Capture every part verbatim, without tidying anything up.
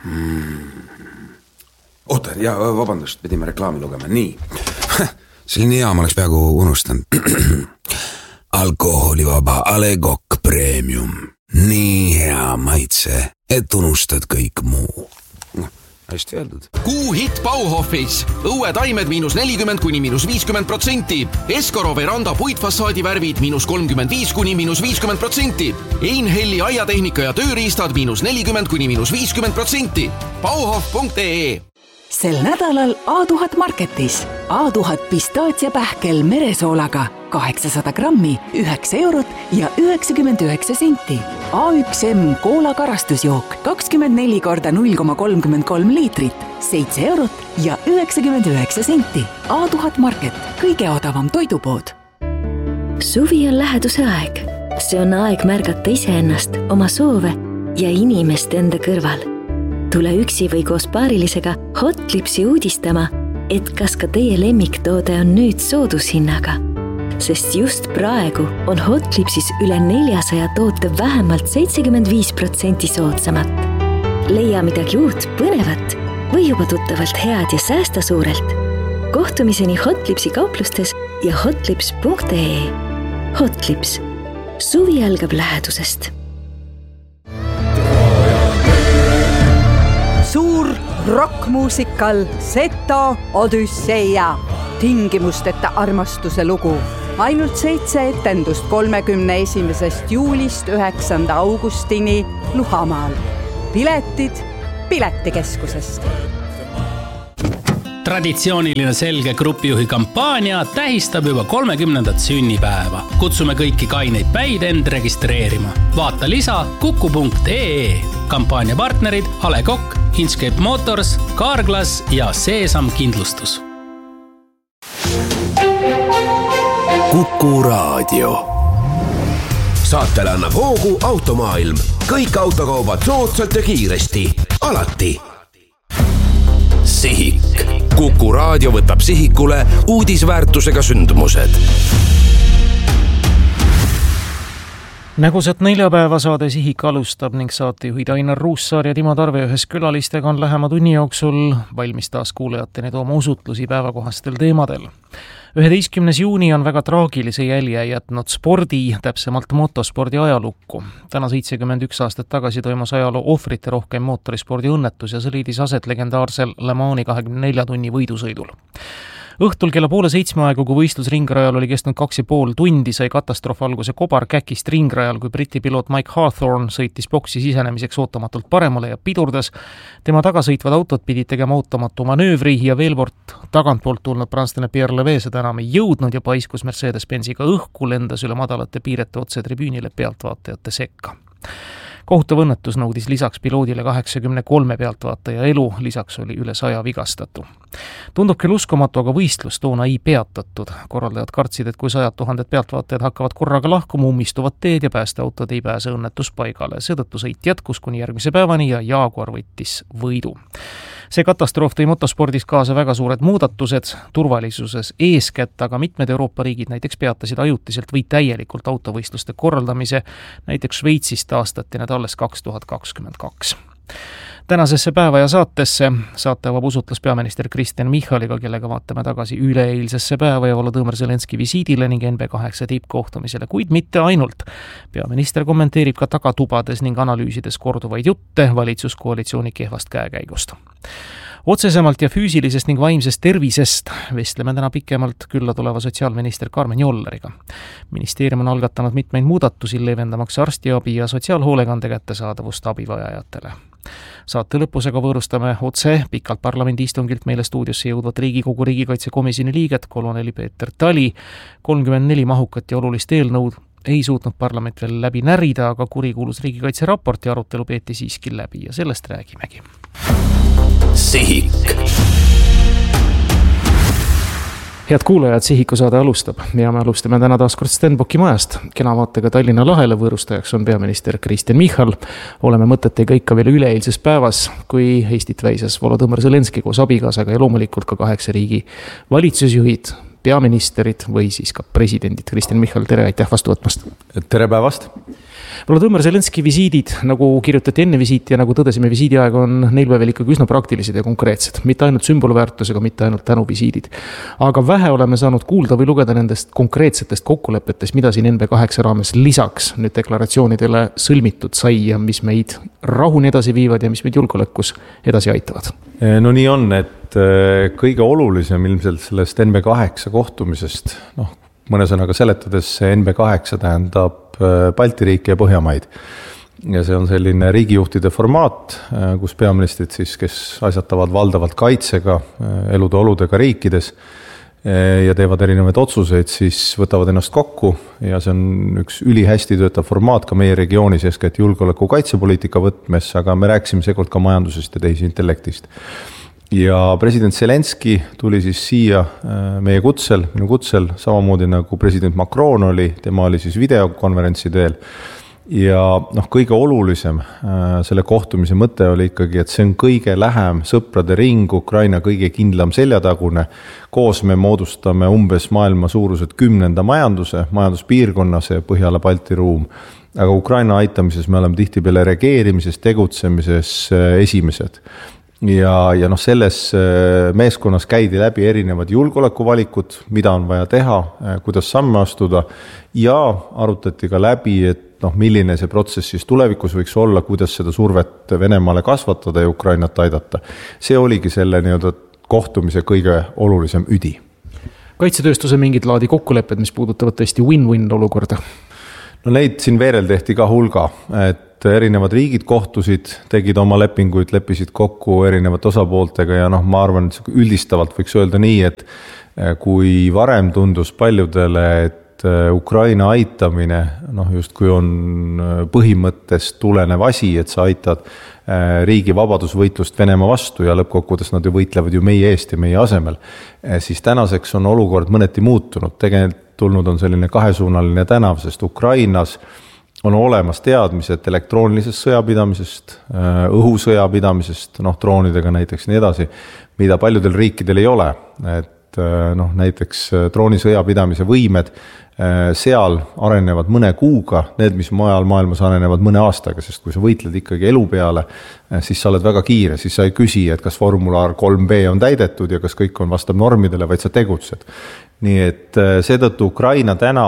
Hmm. Oota, ja vabandust, pidime reklaami lugema. Nii. Selline hea, ma oleks peaaegu unustanud. Alkoholivaba A Le Coq Premium. Nii hea maitse, et unustad kõik muu. Hästi öeldud. Kuu hit Bauhofis. Õue taimed miinus nelikümmend kuni miinus viiskümmend protsenti. Eskoro veranda puitfassaadi värvid miinus kolmkümmend viis kuni miinus viiskümmend protsenti. Einhelli aiatehnika ja tööriistad miinus nelikümmend kuni miinus viiskümmend protsenti. bauhof punkt ee. Sel nädalal A tuhat Marketis. A tuhat pistaatia pähkel meresoolaga. kaheksasada grammi, üheksa eurot ja üheksakümmend üheksa senti. A üks M koola karastusjook, kakskümmend neli korda null koma kolmkümmend kolm liitrit, seitse eurot ja üheksakümmend üheksa senti. A tuhat Market, kõige odavam toidupood. Suvi on läheduse aeg. See on aeg märgata iseennast, oma soove ja inimest enda kõrval. Tule üksi või koos paarilisega Hotlipsi uudistama, et kas ka teie lemmiktoode on nüüd soodushinnaga. Sest just praegu on Hotlipsis üle neljasaja toote vähemalt seitsekümmend viis protsenti soodsamat. Leia midagi uut, põnevat või juba tuttavalt head ja säästa suurelt. Kohtumiseni Hotlipsi kauplustes ja hotlips punkt ee. Hotlips. Suvi algab lähedusest. Suur rockmuusikal Seto Odüsseia. Tingimusteta armastuse lugu. Ainult seitse etendust kolmekümne esimesest juulist üheksanda augustini Luhamaal. Piletid Piletikeskusest. Traditsiooniline selge grupijuhi kampaania tähistab juba kolmekümnendat sünnipäeva. Kutsume kõiki kaineid päid end registreerima. Vaata lisa kuku punkt ee. Kampaania partnerid A Le Coq, Inchcape Motors, Carglass ja Seesam Kindlustus. Kuku Raadio. Saatele annab hoogu Automaailm. Kõik autokaubad soodsalt ja kiiresti. Alati. Sihik. Kuku Raadio võtab sihikule uudisväärtusega sündmused. Nägusat neljapäeva saade Sihik alustab ning saatejuhid Ainar Ruussaar ja Timo Tarve ühes külalistega on lähema tunni jooksul valmis taas kuulajateni tooma usutlusi päevakohastel teemadel. üheteistkümnes juuni on väga traagilise jälje jätnud spordi, täpsemalt motospordi ajalukku. Täna seitsekümmend üks aastat tagasi toimus ajaloo ohvrite rohkem mootorispordi õnnetus ja see leidis aset legendaarsel Le Mani kahekümne nelja tunni võidusõidul. Õhtul kella poole seitsme aegu, kui võistlus ringrajal oli kestnud kaks ja pool tundi, sai katastroof alguse kobarkäkist ringrajal, kui Briti piloot Mike Hawthorne sõitis boksi sisenemiseks ootamatult paremale ja pidurdas. Tema tagasõitvad autod pidid tegema ootamatu manöövri ja veelpoolt tagantpoolt tulnud prantslane Pierre Levee seda enam ei jõudnud ja paiskus Mercedes-Benziga õhku, lendas üle madalate piirete otse tribüünile pealtvaatajate sekka. Kohutav õnnetus nõudis lisaks piloodile kaheksakümne kolme pealtvaataja elu, lisaks oli üle saja vigastatu. Tundub küll uskumatu, aga võistlus toona ei peatatud. Korraldajad kartsid, et kui sajad tuhanded pealtvaatajad hakkavad korraga lahkuma, ummistuvad teed ja päästeautod ei pääse õnnetuspaigale. Seetõttu sõit jätkus kuni järgmise päevani ja Jaguar võttis võidu. See katastroof tõi motospordis kaasa väga suured muudatused, turvalisuses eeskätt, aga mitmed Euroopa riigid näiteks peatasid ajutiselt või täielikult autovõistluste korraldamise, näiteks Šveitsis taastati need alles kaks tuhat kakskümmend kaks. Tänasesse päeva ja saatesse saate avab usutlas peaminister Kristen Michaliga, kellega vaatame tagasi üleeilsesse päeva ja Volodõmõr Zelenski visiidile ning N B kaheksa tippkohtumisele, kuid mitte ainult. Peaminister kommenteerib ka tagatubades ning analüüsides korduvaid jutte valitsuskoalitsiooni kehvast käekäigust. Otsesemalt ja füüsilisest ning vaimsest tervisest vestleme täna pikemalt külla tuleva sotsiaalminister Karmen Jolleriga. Ministeerium on algatanud mitmeid muudatusi leevendamaks arstiabi ja sotsiaalhoolekande kättesaadavust abivajajatele. Saate lõpusega võõrustame otse pikalt parlamendi istungilt meile stuudiosse jõudvat Riigikogu riigikaitsekomisjoni liiget koloneli Peeter Tali. kolmkümmend neli mahukat ja olulist eelnõud ei suutnud parlament veel läbi närida, aga kurikuulus riigikaitse raporti arutelu peeti siiski läbi ja sellest räägimegi. Sihik. Head kuulajad, Sihiku saade alustab ja me alustame täna taas kord Stenbocki majast. Kena vaatega Tallinna lahele võõrustajaks on peaminister Kristen Michal. Oleme mõtetega ikka veel üleeilses päevas, kui Eestit väisas Volodõmõr Zelenski koos abikaasaga ja loomulikult ka kaheksa riigi valitsusjuhid, peaministerid või siis ka presidendid. Kristen Michal, tere, aitäh vastu võtmast. Tere päevast. Volodõmõr Zelenski visiidid, nagu kirjutati enne visiiti ja nagu tõdesime, visiidiaeg on neil päeval ikkagi üsna praktilised ja konkreetsed. Mitte ainult sümbolväärtusega, mitte ainult tänu visiidid. Aga vähe oleme saanud kuulda või lugeda nendest konkreetsetest kokkulepetest, mida siin N B kaheksa raames lisaks nüüd deklaratsioonidele sõlmitud sai ja mis meid rahuni edasi viivad ja mis meid julgeolekus edasi aitavad. No nii on, et kõige olulisem ilmselt sellest N B kaheksa kohtumisest, noh, mõne sõnaga seletades N B kaheksa tähendab Balti riike ja Põhjamaid. Ja see on selline riigijuhtide formaat, kus peaministrid siis, kes asjatavad valdavalt kaitsega, elude oludega riikides ja teevad erinevaid otsuseid, siis võtavad ennast kokku ja see on üks ülihästi töötav formaat ka meie regioonis, eeskätt julgeoleku kaitsepoliitika võtmes, aga me rääksime seekord ka majandusest ja tehisintellektist. Ja president Zelenski tuli siis siia meie kutsel, minu kutsel, samamoodi nagu president Macron oli, tema oli siis videokonverentsi teel. Ja noh, kõige olulisem selle kohtumise mõte oli ikkagi, et see on kõige lähem sõprade ring, Ukraina kõige kindlam seljatagune. Koos me moodustame umbes maailma suurused kümnenda majanduse, majanduspiirkonnas ja Põhjala Balti ruum. Aga Ukraina aitamises me oleme tihtipeale reageerimises, tegutsemises esimesed. Ja, ja noh, selles meeskonnas käidi läbi erinevad julgeolekuvalikud, mida on vaja teha, kuidas samme astuda ja arutati ka läbi, et noh, milline see protsess siis tulevikus võiks olla, kuidas seda survet Venemaale kasvatada ja Ukrainat aidata. See oligi selle nii-öelda kohtumise kõige olulisem üdi. Kaitsetööstuse mingid laadi kokkulepped, mis puudutavad tõesti win-win olukorda? No neid siin veerel tehti ka hulga, et erinevad riigid kohtusid, tegid oma lepinguid, leppisid kokku erinevate osapooltega ja noh, ma arvan, et üldistavalt võiks öelda nii, et kui varem tundus paljudele, et Ukraina aitamine noh, just kui on põhimõttest tulenev asi, et sa aitad riigi vabadusvõitlust Venemaa vastu ja lõppkokkuvõttes nad ju võitlevad ju meie eest ja meie asemel, siis tänaseks on olukord mõneti muutunud. Tegelikult tulnud on selline kahesuunaline tänav, sest Ukrainas on olemas teadmised elektroonilisest sõjapidamisest, õhusõjapidamisest, noh, droonidega näiteks nii edasi, mida paljudel riikidel ei ole. Et noh, näiteks droonisõjapidamise võimed seal arenevad mõne kuuga, need, mis mujal maailmas arenevad mõne aastaga, sest kui sa võitled ikkagi elu peale, siis sa oled väga kiire, siis sa ei küsi, et kas formulaar kolm B on täidetud ja kas kõik on vastab normidele, vaid sa tegutsed. Nii et seetõttu Ukraina täna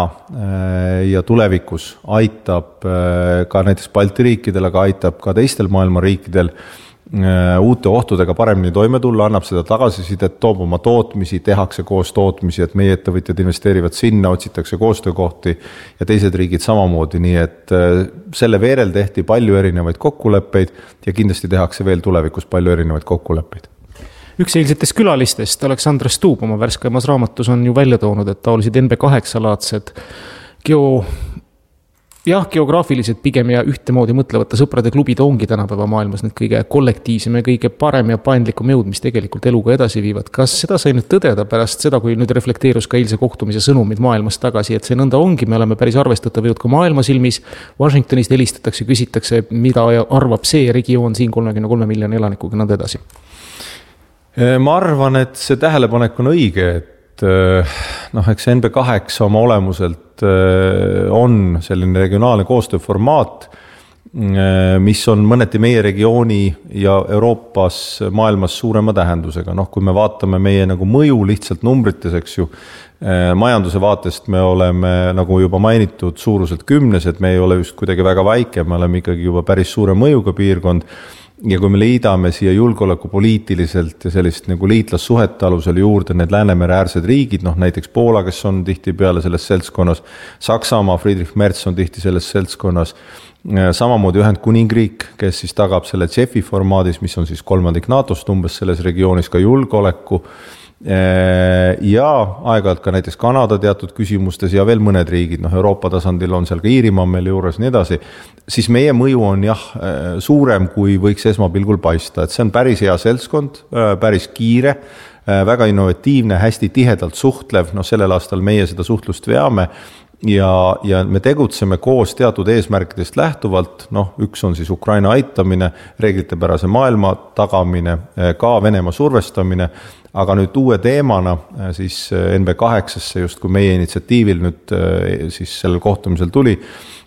ja tulevikus aitab ka näiteks Balti riikidel, aga aitab ka teistel maailma riikidel uute ohtudega paremini toime tulla, annab seda tagasisidet, toob oma tootmisi, tehakse koos tootmisi, et meie ettevõtjad investeerivad sinna, otsitakse koostöökohti ja teised riigid samamoodi, nii et selle veerel tehti palju erinevaid kokkuleppeid ja kindlasti tehakse veel tulevikus palju erinevaid kokkuleppeid. Üks eilsetest külalistest, Aleksandr Stuub, oma värskaimas raamatus on ju välja toonud, et taolisid N B kaheksa laadsed geo... jah, geograafilised pigem ja ühtemoodi mõtlevate sõprade klubid ongi tänapäeva maailmas need kõige kollektiivsem ja kõige parem ja paindlikum jõud, mis tegelikult eluga edasi viivad. Kas seda sai nüüd tõdeda pärast seda, kui nüüd reflekteerus ka eilse kohtumise sõnumid maailmast tagasi, et see nõnda ongi, me oleme päris arvestatav jõud ka maailma silmis, Washingtonist helistatakse, küsitakse, mida arvab see regioon siin kolmekümne kolme miljoni elanikuga nõnda edasi? Ma arvan, et see tähelepanek on õige, et noh, eks N B kaheksa oma olemuselt on selline regionaalne koostööformaat, mis on mõneti meie regiooni ja Euroopas maailmas suurema tähendusega. Noh, kui me vaatame meie nagu mõju lihtsalt numbrites, eks ju, majanduse vaatest me oleme, nagu juba mainitud, suuruselt kümnes, et me ei ole just kuidagi väga väike, me oleme ikkagi juba päris suure mõjuga piirkond. Ja kui me liidame siia julgeoleku poliitiliselt ja sellist nagu liitlassuhete alusel juurde need Läänemere äärsed riigid, noh näiteks Poola, kes on tihti peale selles seltskonnas, Saksamaa, Friedrich Merz on tihti selles seltskonnas, samamoodi Ühendkuningriik, kes siis tagab selle C E F I formaadis, mis on siis kolmandik NATOst umbes selles regioonis ka julgeoleku, ja aeg-ajalt ka näiteks Kanada teatud küsimustes ja veel mõned riigid, noh Euroopa tasandil on seal ka Iirimaa meil juures nii edasi, siis meie mõju on jah suurem, kui võiks esmapilgul paista, et see on päris hea seltskond, päris kiire, väga innovatiivne, hästi tihedalt suhtlev, noh sellel aastal meie seda suhtlust veame ja, ja me tegutseme koos teatud eesmärkidest lähtuvalt, noh üks on siis Ukraina aitamine, reeglitepärase maailma tagamine, ka Venemaa survestamine, aga nüüd uue teemana siis N B kaheksasse, just kui meie initsiatiivil nüüd siis sellel kohtumisel tuli,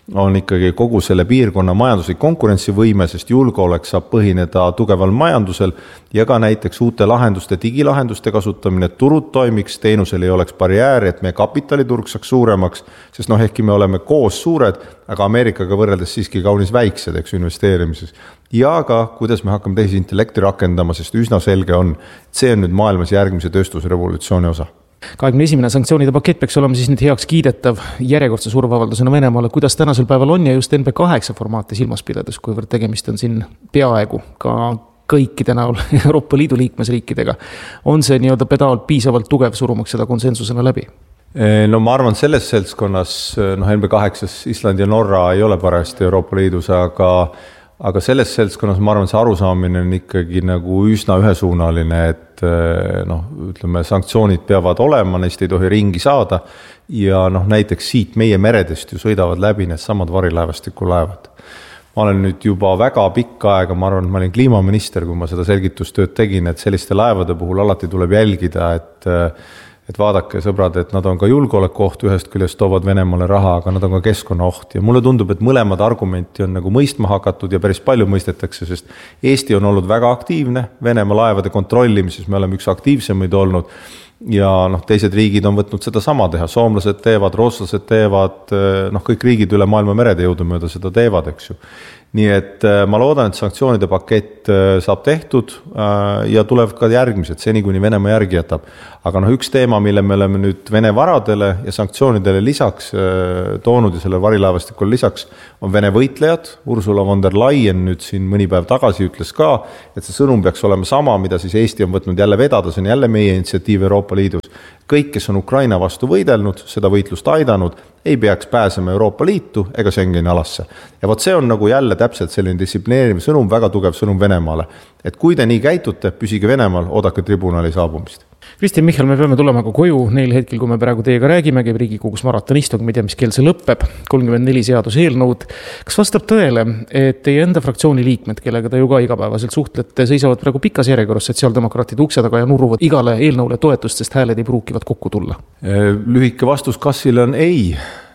on ikkagi kogu selle piirkonna majanduslik konkurentsivõime, sest julgeolek saab põhineda tugeval majandusel ja ka näiteks uute lahenduste, digilahenduste kasutamine, et turud toimiks, teenusel ei oleks barjääri, et meie kapitaliturg saaks suuremaks, sest noh, ehkki me oleme koos suured, aga Ameerikaga võrreldes siiski kaunis väiksed, eks investeerimises. Ja ka, kuidas me hakkame tehisintellekti rakendama, sest üsna selge on, et see on nüüd maailmas järgmise tööstusrevolutsiooni osa. kahekümne esimene sanktsioonide pakett peaks olema siis nüüd heaks kiidetav järjekordse surveavaldusena Venemaale. Kuidas tänasel päeval on ja just N B kaheksa formaati silmas pidades, kuivõrd tegemist on siin peaaegu ka kõikide näol Euroopa Liidu liikmesriikidega, on see nii-öelda pedaal piisavalt tugev surumaks seda konsensusena läbi? No ma arvan, selles seltskonnas, noh N B kaheksas Island ja Norra ei ole parajasti Euroopa Liidus, aga Aga selles seltskonnas ma arvan, see arusaamine on ikkagi nagu üsna ühesuunaline, et noh, ütleme, sanktsioonid peavad olema, neist ei tohi ringi saada ja noh, näiteks siit meie meredest ju sõidavad läbi need samad varilaevastiku laevad. Ma olen nüüd juba väga pikka aega, ma arvan, et ma olin kliimaminister, kui ma seda selgitustööd tegin, et selliste laevade puhul alati tuleb jälgida, et et vaadake sõbrad, et nad on ka julgeolekuoht, ühest küljest toovad Venemaale raha, aga nad on ka keskkonnaoht ja mulle tundub, et mõlemad argumenti on nagu mõistma hakatud ja päris palju mõistetakse, sest Eesti on olnud väga aktiivne Venemaa laevade kontrollimises, me oleme üks aktiivsemaid olnud ja noh, teised riigid on võtnud seda sama teha, soomlased teevad, rootslased teevad, noh kõik riigid üle maailma merede jõudumööda seda teevad, eks ju. Nii et ma loodan, et sanktsioonide pakett saab tehtud ja tuleb ka järgmised, seni kuni Venemaa järgi jätab. Aga noh, üks teema, mille me oleme nüüd Vene varadele ja sanktsioonidele lisaks toonud ja selle varilaevastikule lisaks, on Vene võitlejad. Ursula von der Leyen nüüd siin mõni päev tagasi ütles ka, et see sõnum peaks olema sama, mida siis Eesti on võtnud jälle vedada, see on jälle meie initsiatiiv Euroopa Liidus. Kõik, kes on Ukraina vastu võidelnud, seda võitlust aidanud, ei peaks pääsema Euroopa Liitu ega Schengeni alasse. Ja võt see on nagu jälle täpselt selline distsiplineeriv sõnum, väga tugev sõnum Venemaale. Et kui te nii käitute, püsige Venemaal, oodake tribunali saabumist. Kristjan Michal, me peame tulema ka koju neil hetkel, kui me praegu teiega räägime, käib Riigikogus maratonistug, me ei tea, mis kell see lõpeb, kolmkümmend neli seaduseelnõud. Kas vastab tõele, et teie enda fraktsiooni liikmed, kellega te ju ka igapäevaselt suhtlete, seisavad praegu pikas järjekorras sotsiaaldemokraatide ukse taga ja nuruvad igale eelnõule toetust, sest hääled ei pruukivad kokku tulla? Lühike vastus kassile on ei,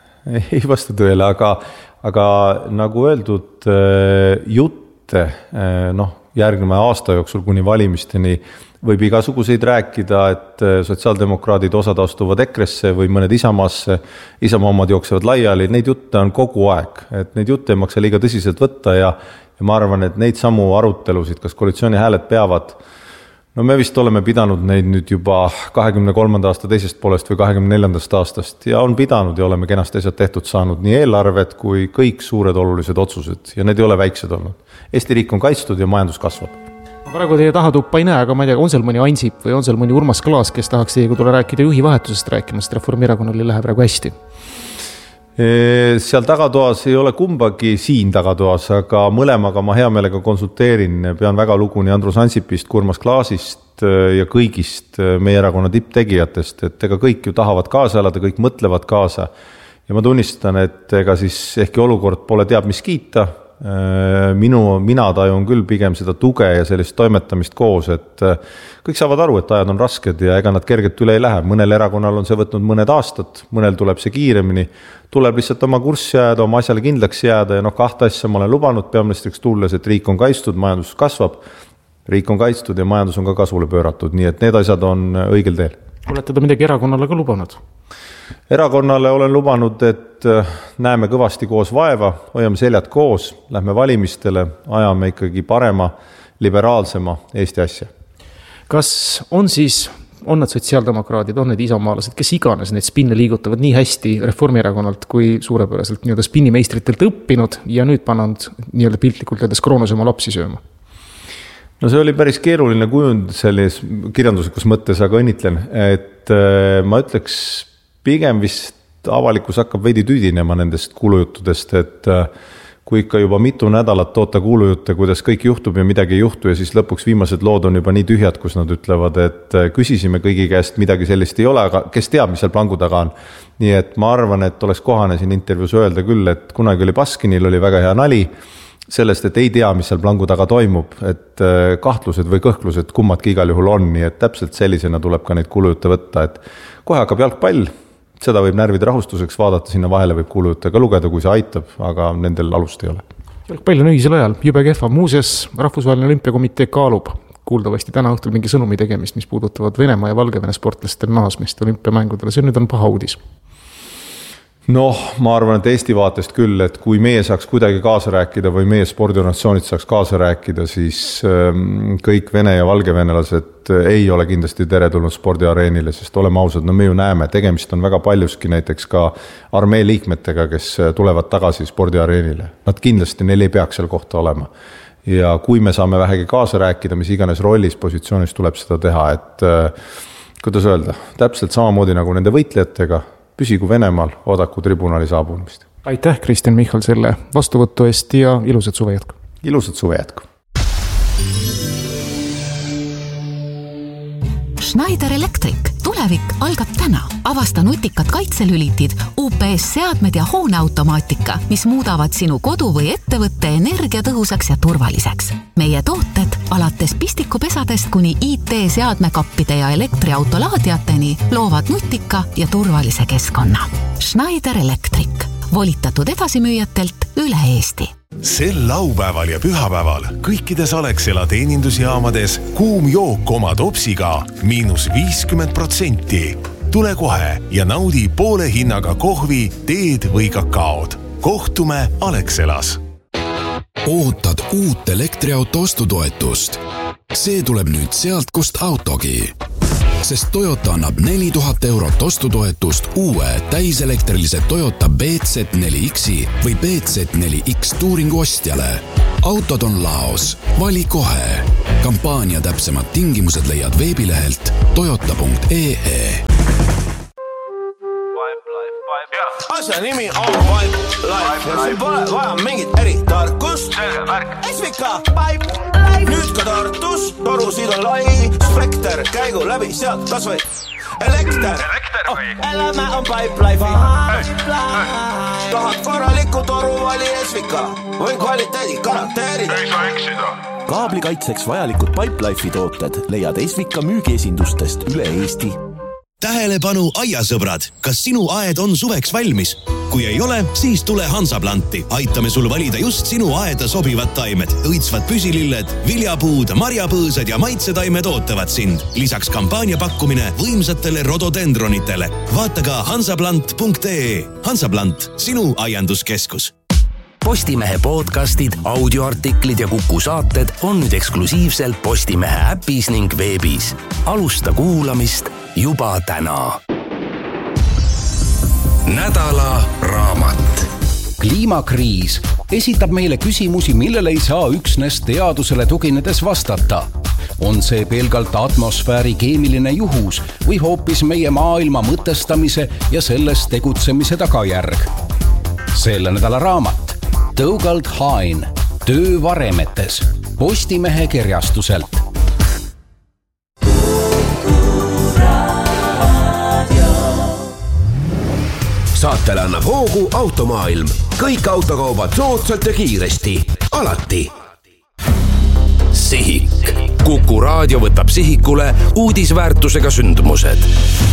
ei vasta tõele, aga, aga nagu öeldud, jutte noh, järgneva aasta jooksul kuni valimisteni võib igasuguseid rääkida, et sotsiaaldemokraadid osad astuvad Ekresse või mõned Isamaasse, Isamaa omad jooksevad laiali, neid jutte on kogu aeg, et neid jutte ei maksa liiga tõsiselt võtta ja, ja ma arvan, et neid samu arutelusid, kas koalitsiooni hääled peavad, no me vist oleme pidanud neid nüüd juba kahekümne kolmanda aasta teisest poolest või kahekümne neljandast aastast ja on pidanud ja oleme kenasti asjad tehtud saanud nii eelarved kui kõik suured olulised otsused ja need ei ole väiksed olnud. Eesti riik on kaitstud ja majandus kasvab. Praegu teie tahatuppa ei näe, aga ma ei tea, on seal mõni Ansip või on seal mõni Urmas Klaas, kes tahaks teiega tulla rääkida juhi vahetusest rääkima, sest Reformierakonnal ei lähe praegu hästi? Seal tagatoas ei ole kumbagi siin tagatoas, aga mõlemaga ma hea meelega konsulteerin, pean väga lugu nii Andrus Ansipist, Urmas Klaasist ja kõigist meie erakonna tipptegijatest, et ega kõik ju tahavad kaasa elada, kõik mõtlevad kaasa ja ma tunnistan, et ega siis ehkki olukord pole teab mis kiita, Minu, mina tajun küll pigem seda tuge ja sellist toimetamist koos, et kõik saavad aru, et ajad on rasked ja ega nad kergelt üle ei lähe. Mõnel erakonnal on see võtnud mõned aastad, mõnel tuleb see kiiremini, tuleb lihtsalt oma kurssi jääda, oma asjale kindlaks jääda ja noh, kahte asja ma olen lubanud peaministriks tulles, et riik on kaitstud, majandus kasvab, riik on kaitstud ja majandus on ka kasvule pööratud, nii et need asjad on õigel teel. Olete te midagi erakonnale ka lubanud? Erakonnale olen lubanud, et näeme kõvasti koos vaeva, hoiame seljad koos, lähme valimistele, ajame ikkagi parema, liberaalsema Eesti asja. Kas on siis, on need sotsiaaldemokraadid, on need isamaalased, kes iganes need spinne liigutavad nii hästi Reformierakonnalt kui suurepäraselt nii-öelda spinnimeistritelt õppinud ja nüüd pannud nii-öelda piltlikult öeldes kroonos oma lapsi sööma? No see oli päris keeruline kujund selles kirjanduslikus mõttes, aga õnnitlen, et ma ütleks pigem vist avalikkus hakkab veidi tüdinema nendest kuulujuttudest, et kui ikka juba mitu nädalat toota kuulujutte, kuidas kõik juhtub ja midagi ei juhtu ja siis lõpuks viimased lood on juba nii tühjad, kus nad ütlevad, et küsisime kõigi käest, midagi sellist ei ole, aga kes teab, mis seal plangu taga on. Nii et ma arvan, et oleks kohane siin intervjuus öelda küll, et kunagi oli Baskinil oli väga hea nali sellest, et ei tea, mis seal plangu taga toimub, et kahtlused või kõhklused kummadki igal juhul on, nii et täpselt sellisena tuleb ka neid kuulujutte võtta, et kohe hakkab jalgpall, seda võib närvide rahustuseks vaadata, sinna vahele võib kuulujutte ka lugeda, kui see aitab, aga nendel alust ei ole. Jalgpall on öisel ajal, jube kehva. Muuseas, Rahvusvaheline Olümpiakomitee kaalub kuuldavasti täna õhtul mingi sõnumi tegemist, mis puudutavad Venemaa ja Valgevene sportlastel naasmist olümpiamängudele. See nüüd on paha uudis. Noh, ma arvan, et Eesti vaatest küll, et kui meie saaks kuidagi kaasa rääkida või meie spordiorganisatsioonid saaks kaasa rääkida, siis kõik Vene ja valgevenelased ei ole kindlasti teretulnud spordiareenile, sest oleme ausad, no me ju näeme, tegemist on väga paljuski näiteks ka armee liikmetega, kes tulevad tagasi spordiareenile. Nad kindlasti, neil ei peaks seal kohta olema. Ja kui me saame vähegi kaasa rääkida, mis iganes rollis, positsioonis tuleb seda teha, et kuidas öelda, täpselt samamoodi nagu nende võitlejatega, püsigu Venemaal, oodaku tribunali saabumist. Aitäh, Kristjan Michal, selle vastuvõtu eest ja ilusat suve jätku. Ilusat suve jätku. Schneider Electric. Tulevik algab täna. Avasta nutikad kaitselülitid, U P S-seadmed ja hooneautomaatika, mis muudavad sinu kodu või ettevõtte energiatõhusaks ja turvaliseks. Meie tooted alates pistikupesadest kuni I T-seadmekappide ja elektriautolaadiateni loovad nutika ja turvalise keskkonna. Schneider Electric. Volitatud edasimüüjatelt üle Eesti. Sel laupäeval ja pühapäeval kõikides Alexela teenindusjaamades kuum jook oma topsiga miinus viiskümmend protsenti. Tule kohe ja naudi poole hinnaga kohvi, teed või kakaod. Kohtume Alexelas. Ootad uut elektriauto ostutoetust? See tuleb nüüd sealt, kust autogi. Sest Toyota annab neli tuhat eurot ostutoetust uue täiselektrilise Toyota B Z neli X-i või B Z neli X Touringu ostjale. Autod on laos. Vali kohe. Kampaania täpsemad tingimused leiad veebilehelt toyota punkt ee. Asja nimi on Pipe Life ja siin pole vaja mingit eritarkust. Esvika Pipe Life. Nüüd ka Tartus, torusid on lai, spekter, käigu läbi sealt kas või elekter. Oh, elämä on Pipe Life. Tahad korralikku toru, vali Esvika või kvaliteedi karakteerida. Ei saa eksida. Kaablikaitseks vajalikud Pipe Life'i tooted leiad Esvika müügiesindustest üle Eesti. Tähelepanu aiasõbrad, kas sinu aed on suveks valmis? Kui ei ole, siis tule Hansaplanti. Aitame sul valida just sinu aeda sobivad taimed. Õitsvad püsililled, viljapuud, marjapõõsad ja maitsetaimed ootavad sind. Lisaks kampaania pakkumine võimsatele rododendronitele. Vaata ka hansaplant punkt ee. Hansaplant, sinu aianduskeskus. Postimehe podcastid, audioartiklid ja Kuku saated on nüüd eksklusiivselt Postimehe äpis ning veebis. Alusta kuulamist juba täna. Nädala raamat. Kliimakriis esitab meile küsimusi, millele ei saa üksnes teadusele tuginedes vastata. On see pelgalt atmosfääri keemiline juhus või hoopis meie maailma mõtestamise ja selles tegutsemise tagajärg? Selle nädala raamat Dougald Hine, Töö varemetes, Postimehe kirjastuselt. Saatele annab hoogu Automaailm. Kõik autokaubad soodsalt ja kiiresti. Alati. Sihik. Kuku raadio võtab sihikule uudisväärtusega sündmused.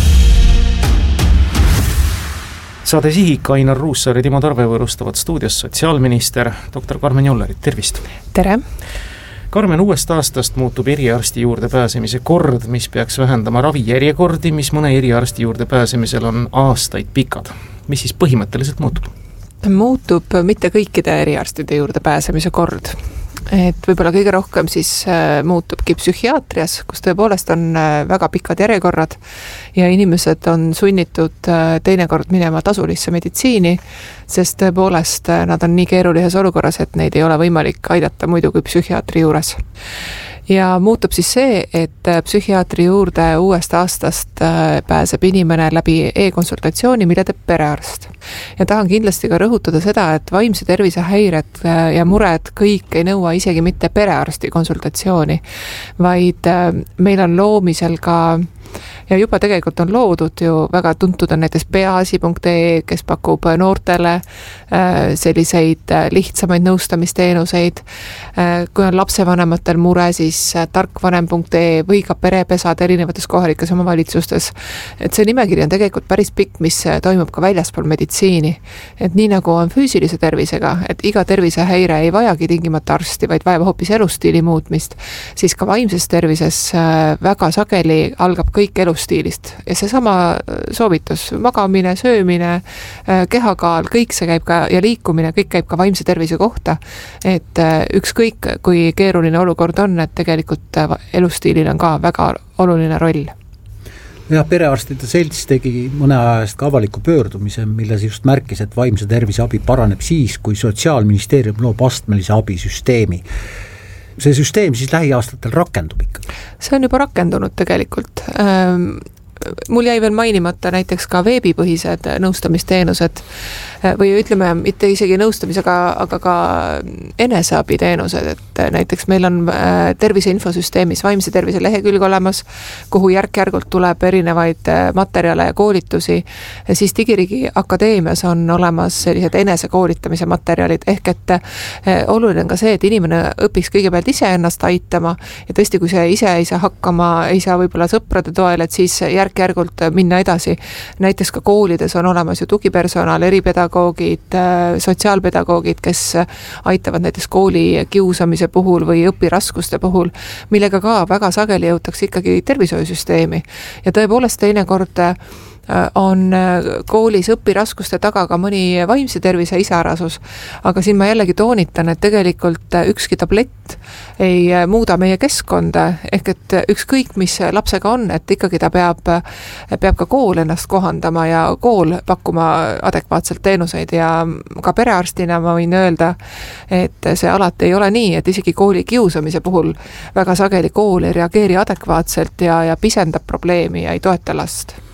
Saade Sihik, Ainar Ruussaar ja Timo Tarve võõrustavad stuudios sotsiaalminister doktor Karmen Jollerit. Tervist! Tere! Karmen, uuest aastast muutub eriarsti juurde pääsemise kord, mis peaks vähendama ravijärjekordi, mis mõne eriarsti juurde pääsemisel on aastaid pikad. Mis siis põhimõtteliselt muutub? Muutub mitte kõikide eriarstide juurde pääsemise kord. Et võib-olla kõige rohkem siis muutubki psühhiaatrias, kus tõepoolest on väga pikad järjekorrad ja inimesed on sunnitud teinekord minema tasulisse meditsiini, sest tõepoolest nad on nii keerulises olukorras, et neid ei ole võimalik aidata muidu kui psühhiaatri juures. Ja muutub siis see, et psühhiaatri juurde uuest aastast pääseb inimene läbi e-konsultatsiooni, mille teeb perearst. Ja tahan kindlasti ka rõhutada seda, et vaimse tervise häired ja mured kõik ei nõua isegi mitte perearsti konsultatsiooni, vaid meil on loomisel ka ja juba tegelikult on loodud ju, väga tuntud on näiteks peaasi punkt ee, kes pakub noortele selliseid lihtsamaid nõustamisteenuseid. Kui on lapsevanematel mure, siis tarkvanem punkt ee või ka perepesad erinevates kohalikes omavalitsustes. Et see nimekiri on tegelikult päris pikk, mis toimub ka väljaspool meditsiini. Et nii nagu on füüsilise tervisega, et iga tervisehäire ei vajagi tingimata arsti, vaid vajab hoopis elustiili muutmist, siis ka vaimses tervises väga sageli algab kõik elustiilist. Ja see sama soovitus, magamine, söömine, kehakaal, kõik see käib ka ja liikumine, kõik käib ka vaimse tervise kohta. Et ükskõik, kui keeruline olukord on, et tegelikult elustiilil on ka väga oluline roll. Ja perearstide selts tegi mõne ajast ka avaliku pöördumise, milles just märkis, et vaimse tervise abi paraneb siis, kui Sotsiaalministeerium loob astmelise abisüsteemi. See süsteem siis lähiaastatel rakendub ikka? See on juba rakendunud tegelikult. Mul jäi veel mainimata näiteks ka veebipõhised nõustamisteenused või ütleme, mitte isegi nõustamis, aga, aga ka eneseabiteenused, et näiteks meil on tervise infosüsteemis vaimse tervise lehekülg olemas, kuhu järk-järgult tuleb erinevaid materjale ja koolitusi, siis Digirigi Akadeemias on olemas sellised enesekoolitamise materjalid, ehk et oluline on ka see, et inimene õpiks kõigepealt ise ennast aitama ja tõesti, kui see ise ei saa hakkama, ei saa võib-olla sõprade toel, et siis järk-järgult minna edasi. Näiteks ka koolides on olemas ju tugipersonal, eripedagoogid, sotsiaalpedagoogid, kes aitavad näiteks kooli kiusamise puhul või õpiraskuste puhul, millega ka väga sageli jõutakse ikkagi tervishoiusüsteemi. Ja tõepoolest teinekord on koolis õpiraskuste taga ka mõni vaimse tervise isarasus, aga siin ma jällegi toonitan, et tegelikult ükski tablett ei muuda meie keskkonda, ehk et ükskõik mis lapsega on, et ikkagi ta peab, peab ka kool ennast kohandama ja kool pakkuma adekvaatselt teenuseid ja ka perearstina ma võin öelda, et see alati ei ole nii, et isegi kooli kiusamise puhul väga sageli kool ei reageeri adekvaatselt ja, ja pisendab probleemi ja ei toeta last.